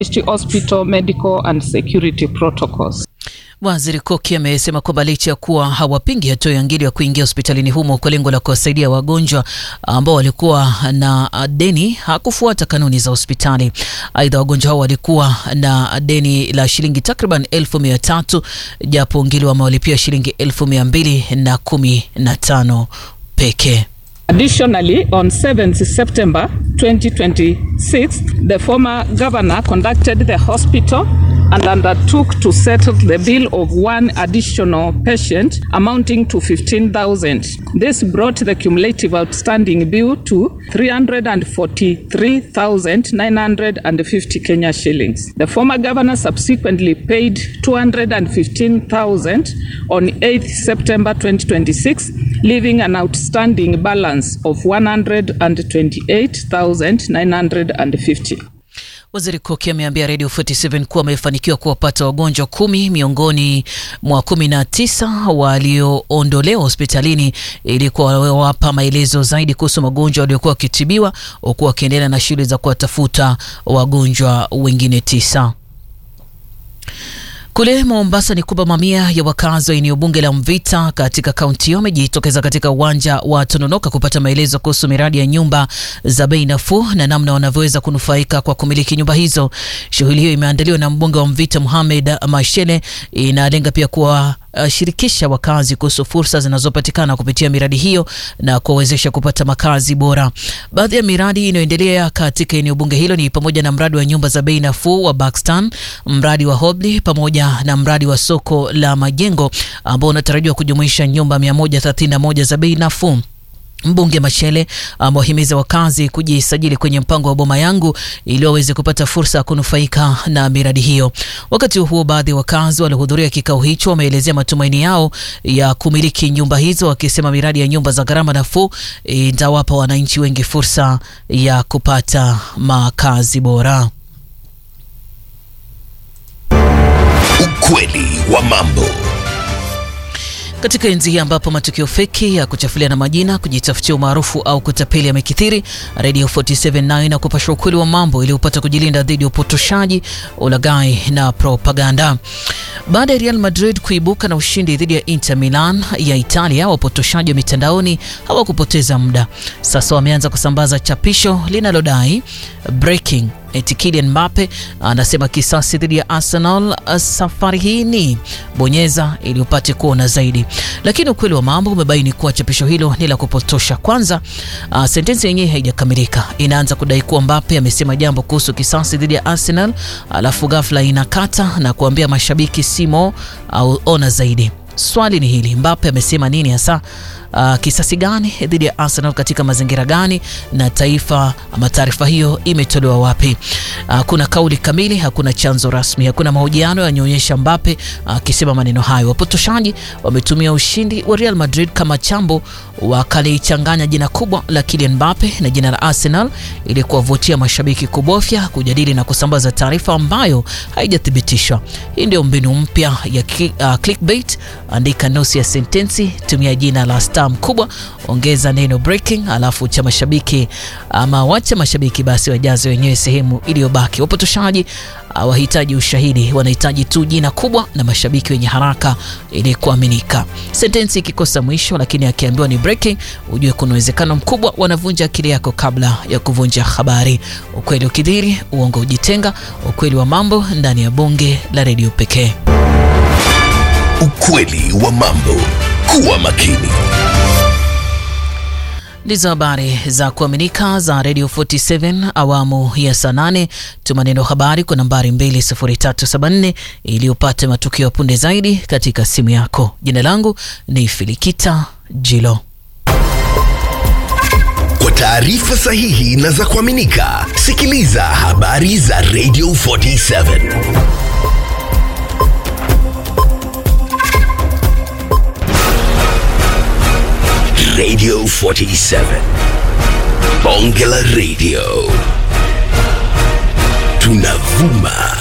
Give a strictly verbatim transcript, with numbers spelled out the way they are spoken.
hospital medical and security protocols. Waziri Koki amesema kwamba licha ya kuwa hawapingi hatua ya Ngili ya kuingia hospitalini humo kwa lengo la kuwasaidia wagonjwa ambao walikuwa na deni, hakufuata kanuni za hospitali. Aidha, wagonjwa hao walikuwa na deni la shilingi takriban elfu mia tatu, japo Ngili wamewalipia shilingi elfu mia mbili na kumi na tano pekee. Additionally, on seventh September twenty twenty-six, the former governor conducted the hospital and undertook to settle the bill of one additional patient amounting to fifteen thousand. This brought the cumulative outstanding bill to three hundred forty-three thousand nine hundred fifty Kenya shillings. The former governor subsequently paid two hundred fifteen thousand on eighth September twenty twenty-six, leaving an outstanding balance of one hundred twenty-eight thousand nine hundred fifty. Waziri Koki ameambia Radio forty-seven kuwa amefanikiwa kuwapata wagonjwa kumi miongoni mwa kumi na tisa walioondolewa hospitalini ili kuwapa maelezo zaidi kuhusu magonjwa waliokuwa wakitibiwa, huku wakiendelea na shughuli za kuwatafuta wagonjwa wengine tisa. Kule Mombasa ni kwamba mamia ya wakazi wa eneo bunge la Mvita katika kaunti hiyo wamejitokeza katika uwanja wa Tononoka kupata maelezo kuhusu miradi ya nyumba za bei nafuu na namna wanavyoweza kunufaika kwa kumiliki nyumba hizo. Shughuli hiyo imeandaliwa na mbunge wa Mvita Mohamed Mashele, inalenga pia kuwa Uh, shirikisha wakazi kuhusu fursa zinazopatikana kupitia miradi hiyo na kuwawezesha kupata makazi bora. Baadhi ya miradi inayoendelea katika eneo bunge hilo ni pamoja na mradi wa nyumba za bei nafuu wa Buxton, mradi wa Hobley pamoja na mradi wa soko la majengo ambao unatarajiwa kujumuisha nyumba mia moja thelathini na moja za bei nafuu. Mbunge Machele amewahimiza wakazi kujisajili kwenye mpango wa Boma Yangu ili waweze kupata fursa ya kunufaika na miradi hiyo. Wakati huo, baadhi ya wakazi waliohudhuria kikao hicho wameelezea matumaini yao ya kumiliki nyumba hizo, wakisema miradi ya nyumba za gharama nafuu itawapa wananchi wengi fursa ya kupata makazi bora. Ukweli wa mambo. Katika enzi hii ambapo matukio feki ya kuchafulia na majina, kujitafutia umaarufu au kutapeli yamekithiri, Radio forty-seven nayo inakupasha ukweli wa mambo ili upate kujilinda dhidi ya upotoshaji, ulaghai na propaganda. Baada ya Real Madrid kuibuka na ushindi dhidi ya Inter Milan ya Italia, wapotoshaji wa mitandaoni hawakupoteza muda. Sasa wameanza kusambaza chapisho linalodai breaking, eti Kylian Mbappe anasema kisasi dhidi ya Arsenal safari hii ni bonyeza ili upate kuona zaidi. Lakini ukweli wa mambo umebaini kuwa chapisho hilo ni la kupotosha. Kwanza, uh, sentensi yenyewe haijakamilika. Inaanza kudai kuwa Mbappe amesema jambo kuhusu kisasi dhidi ya Arsenal, alafu ghafla inakata na kuambia mashabiki simo au ona zaidi. Swali ni hili, Mbappe amesema nini hasa? Uh, kisasi gani dhidi ya Arsenal katika mazingira gani, na taifa ama taarifa hiyo imetolewa wapi? Hakuna uh, kauli kamili, hakuna chanzo rasmi, hakuna mahojiano yanayoonyesha Mbappe akisema uh, maneno hayo. Wapotoshaji wametumia ushindi wa Real Madrid kama chambo, wakalichanganya jina kubwa la Kylian Mbappe na jina la Arsenal ili kuwavutia mashabiki kubofya, kujadili na kusambaza taarifa ambayo haijathibitishwa. Hii ndio mbinu mpya ya uh, clickbait. Andika nusu ya sentensi, tumia jina la star mkubwa, ongeza neno breaking, alafu cha mashabiki ama wacha mashabiki basi wajaze wenyewe sehemu iliyobaki. Wapotoshaji hawahitaji ushahidi, wanahitaji tu jina kubwa na mashabiki wenye haraka ili kuaminika. Sentensi ikikosa mwisho lakini akiambiwa ni breaking, ujue kuna uwezekano mkubwa wanavunja akili yako kabla ya kuvunja habari. Ukweli ukidhiri, uongo ujitenga. Ukweli wa mambo ndani ya bunge la redio pekee. Ukweli wa mambo. Kuwa makini. Ndizo habari za kuaminika za Radio forty-seven awamu ya saa nane. Tuma neno habari kwa nambari mbili sufuri tatu saba nne ili upate matukio punde zaidi katika simu yako. Jina langu ni Filikita Jilo. Kwa taarifa sahihi na za kuaminika, sikiliza habari za Radio forty-seven. Radio forty-seven. Bonge la Radio. Tunavuma.